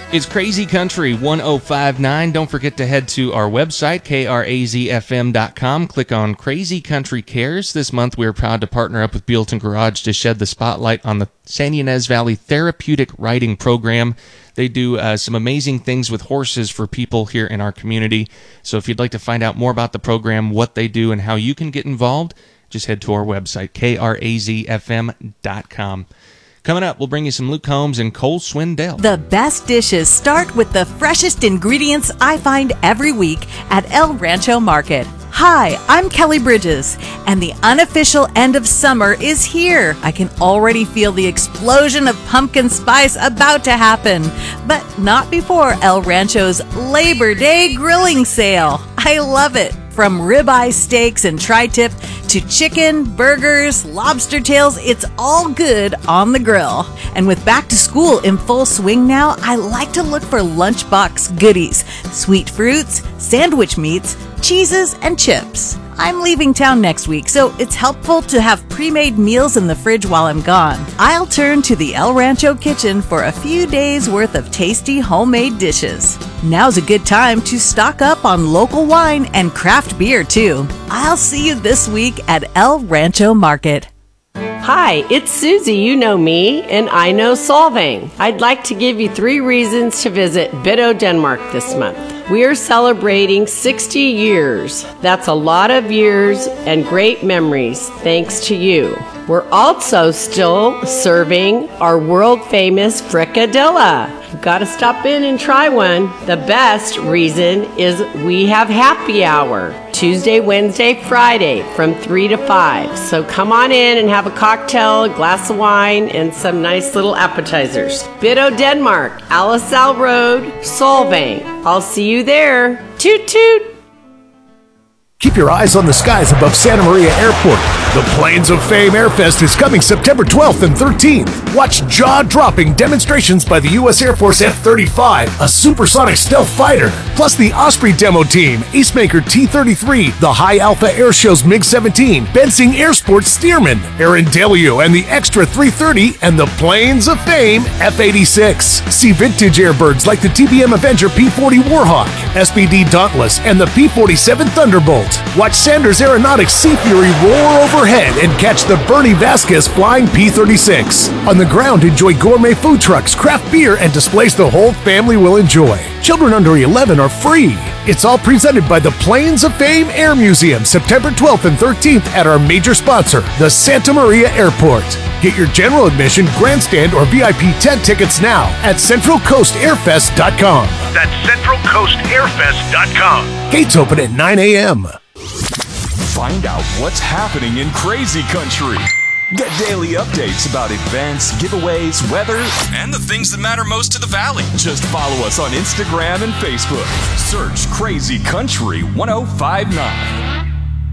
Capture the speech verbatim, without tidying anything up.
It's Crazy Country one oh five point nine. Don't forget to head to our website, K R A Z F M dot com. Click on Crazy Country Cares. This month, we are proud to partner up with Buellton Garage to shed the spotlight on the San Ynez Valley Therapeutic Riding Program. They do uh, some amazing things with horses for people here in our community. So if you'd like to find out more about the program, what they do, and how you can get involved, just head to our website, K R A Z F M dot com. Coming up, we'll bring you some Luke Combs and Cole Swindell. The best dishes start with the freshest ingredients I find every week at El Rancho Market. Hi, I'm Kelly Bridges, and the unofficial end of summer is here. I can already feel the explosion of pumpkin spice about to happen, but not before El Rancho's Labor Day grilling sale. I love it. From ribeye steaks and tri-tip to chicken, burgers, lobster tails, it's all good on the grill. And with back to school in full swing now, I like to look for lunchbox goodies, sweet fruits, sandwich meats, cheeses, and chips. I'm leaving town next week, so it's helpful to have pre-made meals in the fridge while I'm gone. I'll turn to the El Rancho kitchen for a few days worth of tasty homemade dishes. Now's a good time to stock up on local wine and craft beer too. I'll see you this week at El Rancho Market. Hi, it's Susie. You know me, and I know Solvang. I'd like to give you three reasons to visit Bito, Denmark this month. We are celebrating sixty years. That's a lot of years and great memories thanks to you. We're also still serving our world-famous fricadilla. You've got to stop in and try one. The best reason is we have happy hour Tuesday, Wednesday, Friday from three to five. So come on in and have a cocktail, a glass of wine, and some nice little appetizers. Bito, Denmark, Alisal Road, Solvang. I'll see you there. Toot toot! Keep your eyes on the skies above Santa Maria Airport. The Plains of Fame Airfest is coming September twelfth and thirteenth. Watch jaw-dropping demonstrations by the U S Air Force F thirty-five, a supersonic stealth fighter, plus the Osprey demo team, Acemaker T thirty-three, the High Alpha Air Show's MiG seventeen, Bensing Air Sports Stearman, Aaron Delio and the Extra three thirty, and the Plains of Fame F eighty-six. See vintage airbirds like the T B M Avenger P forty Warhawk, S P D Dauntless, and the P forty-seven Thunderbolt. Watch Sanders Aeronautics Sea Fury roar overhead and catch the Bernie Vasquez flying P thirty-six. On the ground, enjoy gourmet food trucks, craft beer, and displays the whole family will enjoy. Children under eleven are free. It's all presented by the Plains of Fame Air Museum, September twelfth and thirteenth at our major sponsor, the Santa Maria Airport. Get your general admission, grandstand, or V I P tent tickets now at Central Coast Airfest dot com. That's Central Coast Airfest dot com. Gates open at nine a.m. Find out what's happening in Crazy Country. Get daily updates about events, giveaways, weather, and the things that matter most to the Valley. Just follow us on Instagram and Facebook. Search Crazy Country one oh five point nine.